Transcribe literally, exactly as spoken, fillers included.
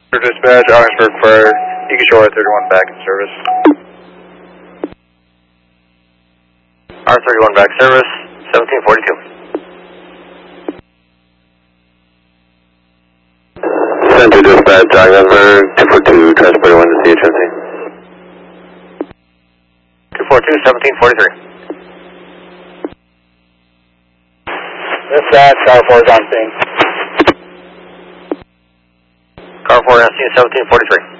For dispatch, Orangeburg Fire, Eagle Shore thirty-one back in service. R thirty-one back service, seventeen forty-two. Center dispatch, Orangeburg two four two, transport one to C H M C. two four two, seventeen forty-three. Dispatch, car four is on scene. Car four on scene, seventeen forty-three.